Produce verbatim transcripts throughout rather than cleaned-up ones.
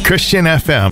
Christian F M.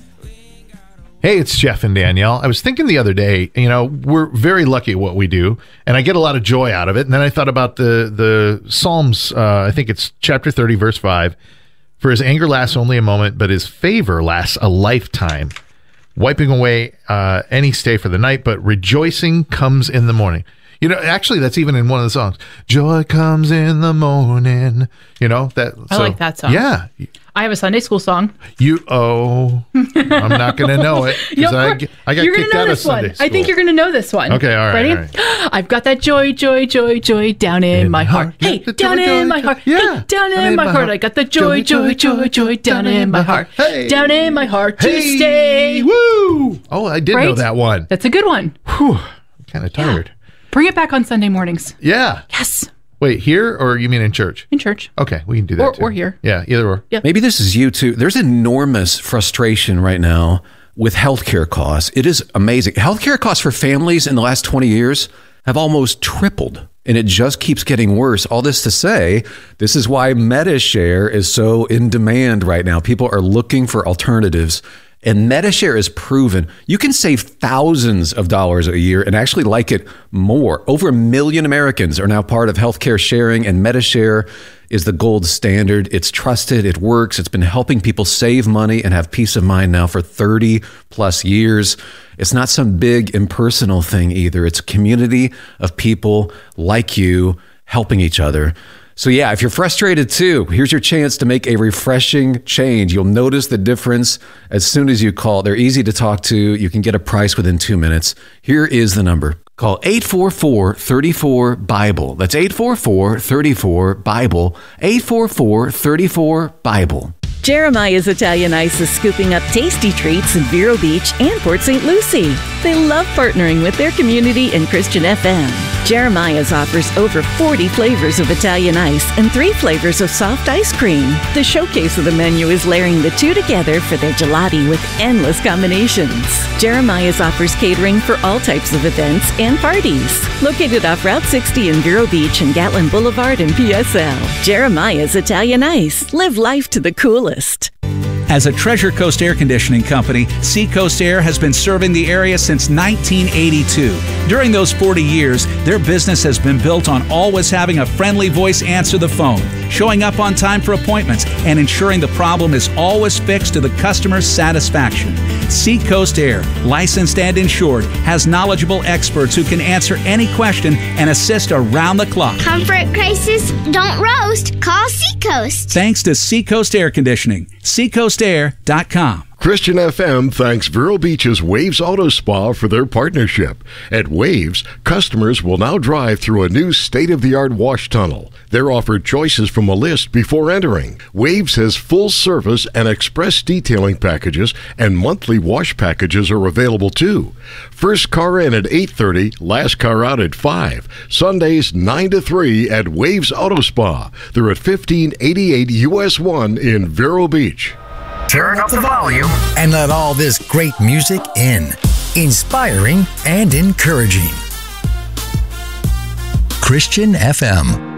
Hey, it's Jeff and Danielle. I was thinking the other day, you know, we're very lucky at what we do, and I get a lot of joy out of it. And then I thought about the the Psalms, uh, I think it's chapter thirty, verse five. For his anger lasts only a moment, but his favor lasts a lifetime, wiping away uh, any stay for the night, but rejoicing comes in the morning. You know, actually, that's even in one of the songs. Joy comes in the morning. You know that. I so, like that song. Yeah. I have a Sunday school song. You oh, I'm not going to know it because I, I got you're kicked know out of this Sunday one. school. I think you're going to know this one. Okay, all right. Ready? All right. I've got that joy, joy, joy, joy down in, In my heart. heart. Hey, The down joy, in joy, my joy. heart. Yeah. Hey, down in my heart. I got the joy, joy, joy, joy down in my heart. Hey. Down in my heart to Hey, stay. woo! Oh, I did know Right? that one. That's a good one. Whew, I'm kind of tired. Bring it back on Sunday mornings. Yeah. Yes. Wait, here or you mean in church? In church. Okay, we can do that Or- too. or here. Yeah, either or. Yeah. Maybe this is you too. There's enormous frustration right now with healthcare costs. It is amazing. Healthcare costs for families in the last twenty years have almost tripled, and it just keeps getting worse. All this to say, this is why MediShare is so in demand right now. People are looking for alternatives. And MediShare is proven you can save thousands of dollars a year and actually like it more. Over a million Americans are now part of healthcare sharing, and MediShare is the gold standard. It's trusted, it works. It's been helping people save money and have peace of mind now for thirty plus years. It's not some big impersonal thing either. It's a community of people like you helping each other. So yeah, if you're frustrated too, here's your chance to make a refreshing change. You'll notice the difference as soon as you call. They're easy to talk to. You can get a price within two minutes. Here is the number. Call eight four four, three four, BIBLE. That's eight four four, three four, BIBLE. eight four four, three four, BIBLE. Jeremiah's Italian Ice is scooping up tasty treats in Vero Beach and Port Saint Lucie. They love partnering with their community and Christian F M. Jeremiah's offers over forty flavors of Italian ice and three flavors of soft ice cream. The showcase of the menu is layering the two together for their gelati with endless combinations. Jeremiah's offers catering for all types of events and parties. Located off Route sixty in Vero Beach and Gatlin Boulevard in P S L. Jeremiah's Italian Ice. Live life to the coolest. As a Treasure Coast Air Conditioning company, Seacoast Air has been serving the area since nineteen eighty-two. During those forty years, their business has been built on always having a friendly voice answer the phone, showing up on time for appointments, and ensuring the problem is always fixed to the customer's satisfaction. Seacoast Air, licensed and insured, has knowledgeable experts who can answer any question and assist around the clock. Comfort crisis, don't roast. Call Seacoast. Thanks to Seacoast Air Conditioning. seacoast air dot com. Christian F M thanks Vero Beach's Waves Auto Spa for their partnership. At Waves, customers will now drive through a new state-of-the-art wash tunnel. They're offered choices from a list before entering. Waves has full service and express detailing packages, and monthly wash packages are available too. First car in at eight thirty, last car out at five. Sundays nine to three at Waves Auto Spa. They're at fifteen eighty-eight U S one in Vero Beach. Turn up the volume and let all this great music in. Inspiring and encouraging. Christian F M.